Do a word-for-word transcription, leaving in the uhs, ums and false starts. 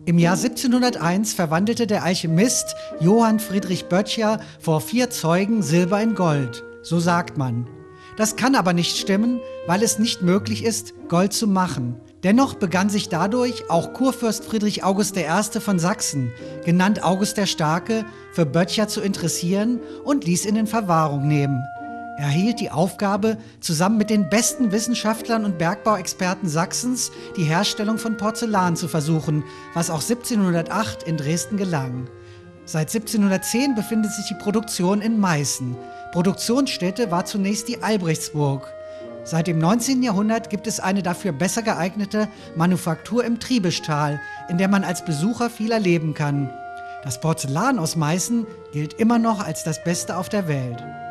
Im Jahr siebzehnhunderteins verwandelte der Alchemist Johann Friedrich Böttcher vor vier Zeugen Silber in Gold, so sagt man. Das kann aber nicht stimmen, weil es nicht möglich ist, Gold zu machen. Dennoch begann sich dadurch auch Kurfürst Friedrich August der Erste von Sachsen, genannt August der Starke, für Böttcher zu interessieren und ließ ihn in Verwahrung nehmen. Er erhielt die Aufgabe, zusammen mit den besten Wissenschaftlern und Bergbauexperten Sachsens die Herstellung von Porzellan zu versuchen, was auch siebzehnhundertacht in Dresden gelang. Seit siebzehnhundertzehn befindet sich die Produktion in Meißen. Produktionsstätte war zunächst die Albrechtsburg. Seit dem neunzehnten Jahrhundert gibt es eine dafür besser geeignete Manufaktur im Triebischtal, in der man als Besucher viel erleben kann. Das Porzellan aus Meißen gilt immer noch als das Beste auf der Welt.